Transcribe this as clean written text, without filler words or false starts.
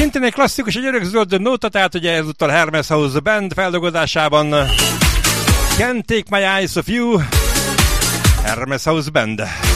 Szintén egy klasszikus, egy örökzöld nóta, tehát ugye ezúttal Hermes House Band feldolgozásában Can't Take My Eyes Off You, Hermes House Band.